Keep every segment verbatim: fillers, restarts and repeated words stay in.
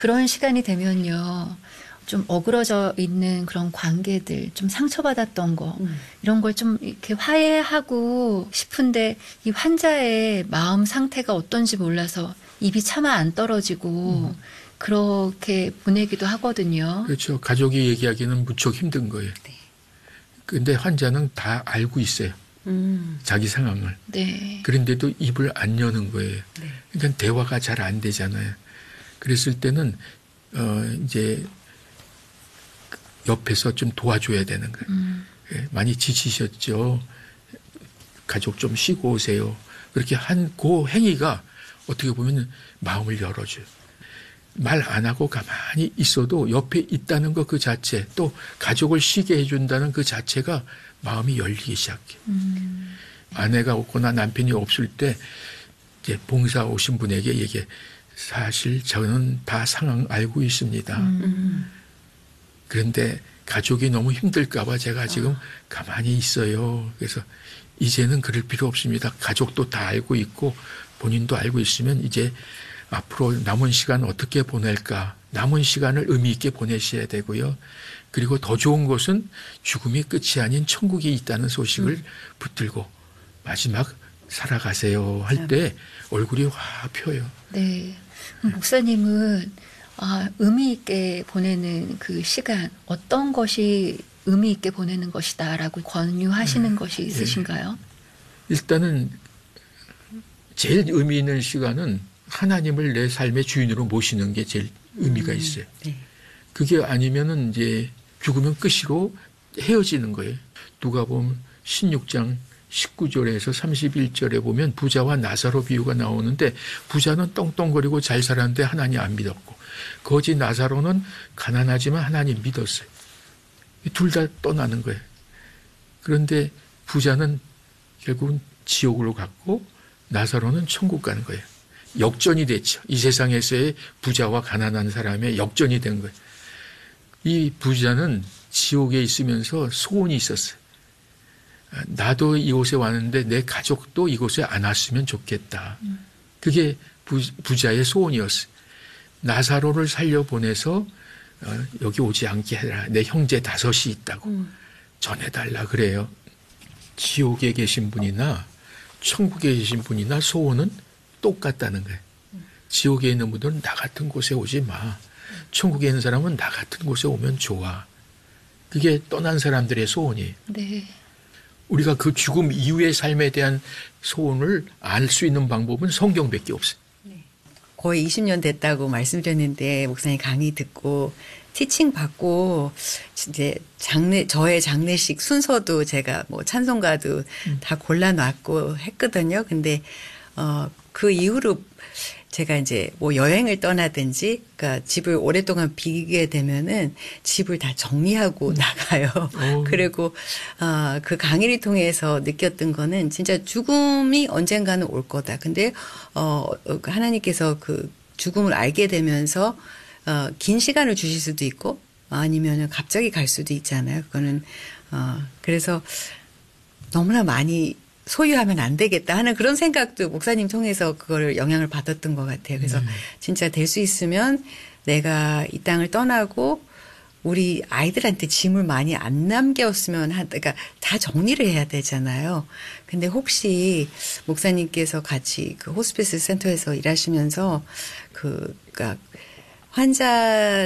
그런 시간이 되면요. 좀 어그러져 있는 그런 관계들, 좀 상처받았던 거, 음. 이런 걸 좀 이렇게 화해하고 싶은데 이 환자의 마음 상태가 어떤지 몰라서 입이 차마 안 떨어지고 음. 그렇게 보내기도 하거든요. 그렇죠. 가족이 얘기하기는 무척 힘든 거예요. 네. 근데 환자는 다 알고 있어요. 음. 자기 상황을. 네. 그런데도 입을 안 여는 거예요. 네. 그러니까 대화가 잘 안 되잖아요. 그랬을 때는 어 이제 옆에서 좀 도와줘야 되는 거예요. 음. 예, 많이 지치셨죠. 가족 좀 쉬고 오세요. 그렇게 한 그 행위가 어떻게 보면 마음을 열어줘요. 말 안 하고 가만히 있어도 옆에 있다는 것 그 자체, 또 가족을 쉬게 해준다는 그 자체가 마음이 열리기 시작해요. 음. 아내가 없거나 남편이 없을 때 이제 봉사 오신 분에게 얘기해. 사실 저는 다 상황 알고 있습니다. 음. 그런데 가족이 너무 힘들까 봐 제가 지금 아. 가만히 있어요. 그래서 이제는 그럴 필요 없습니다. 가족도 다 알고 있고 본인도 알고 있으면 이제 앞으로 남은 시간 어떻게 보낼까. 남은 시간을 의미 있게 보내셔야 되고요. 그리고 더 좋은 것은 죽음이 끝이 아닌 천국이 있다는 소식을 음. 붙들고 마지막 살아가세요 할 때 얼굴이 확 펴요. 네. 목사님은 아, 의미 있게 보내는 그 시간, 어떤 것이 의미 있게 보내는 것이다라고 권유하시는 네. 것이 있으신가요? 네. 일단은 제일 의미 있는 시간은 하나님을 내 삶의 주인으로 모시는 게 제일 의미가 있어요. 음, 네. 그게 아니면은 이제 죽으면 끝이로 헤어지는 거예요. 누가복음 십육 장 십구 절에서 삼십일 절에 보면 부자와 나사로 비유가 나오는데 부자는 떵떵거리고 잘 살았는데 하나님 안 믿었고 거지 나사로는 가난하지만 하나님 믿었어요. 둘 다 떠나는 거예요. 그런데 부자는 결국은 지옥으로 갔고 나사로는 천국 가는 거예요. 역전이 됐죠. 이 세상에서의 부자와 가난한 사람의 역전이 된 거예요. 이 부자는 지옥에 있으면서 소원이 있었어요. 나도 이곳에 왔는데 내 가족도 이곳에 안 왔으면 좋겠다. 그게 부, 부자의 소원이었어요. 나사로를 살려보내서 어, 여기 오지 않게 해라. 내 형제 다섯이 있다고 음. 전해달라 그래요. 지옥에 계신 분이나 천국에 계신 분이나 소원은 똑같다는 거예요. 음. 지옥에 있는 분들은 나 같은 곳에 오지 마. 천국에 있는 사람은 나 같은 곳에 오면 좋아. 그게 떠난 사람들의 소원이에요. 네. 우리가 그 죽음 이후의 삶에 대한 소원을 알 수 있는 방법은 성경밖에 없어요. 네. 거의 이십 년 됐다고 말씀드렸는데 목사님 강의 듣고 티칭 받고 이제 장례 저의 장례식 순서도 제가 뭐 찬송가도 음. 다 골라놨고 했거든요. 근데 어, 그 이후로 제가 이제 뭐 여행을 떠나든지, 그러니까 집을 오랫동안 비게 되면은 집을 다 정리하고 음. 나가요. 오. 그리고 어, 그 강의를 통해서 느꼈던 거는 진짜 죽음이 언젠가는 올 거다. 근데 어, 하나님께서 그 죽음을 알게 되면서 어, 긴 시간을 주실 수도 있고 아니면은 갑자기 갈 수도 있잖아요. 그거는 어, 그래서 너무나 많이 소유하면 안 되겠다 하는 그런 생각도 목사님 통해서 그거를 영향을 받았던 것 같아요. 그래서 음. 진짜 될 수 있으면 내가 이 땅을 떠나고 우리 아이들한테 짐을 많이 안 남겼으면 한, 그러니까 다 정리를 해야 되잖아요. 근데 혹시 목사님께서 같이 그 호스피스 센터에서 일하시면서 그, 그러니까 환자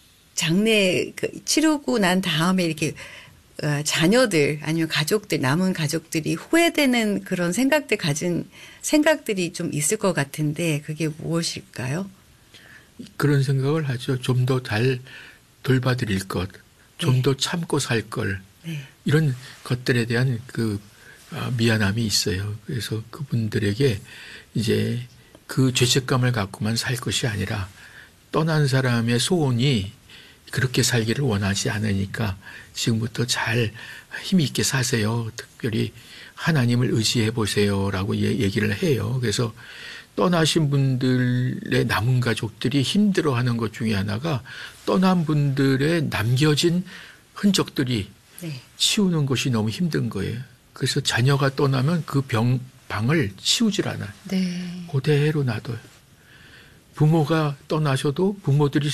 장례 그 치르고 난 다음에 이렇게 어, 자녀들 아니면 가족들 남은 가족들이 후회되는 그런 생각들 가진 생각들이 좀 있을 것 같은데 그게 무엇일까요? 그런 생각을 하죠. 좀 더 잘 돌봐드릴 것, 좀 더 네. 참고 살 걸 네. 이런 것들에 대한 그 어, 미안함이 있어요. 그래서 그분들에게 이제 그 죄책감을 갖고만 살 것이 아니라 떠난 사람의 소원이 그렇게 살기를 원하지 않으니까 지금부터 잘 힘있게 사세요. 특별히 하나님을 의지해 보세요라고 얘기를 해요. 그래서 떠나신 분들의 남은 가족들이 힘들어하는 것 중에 하나가 떠난 분들의 남겨진 흔적들이 네. 치우는 것이 너무 힘든 거예요. 그래서 자녀가 떠나면 그 병, 방을 치우질 않아요. 네. 그대로 놔둬요. 부모가 떠나셔도 부모들이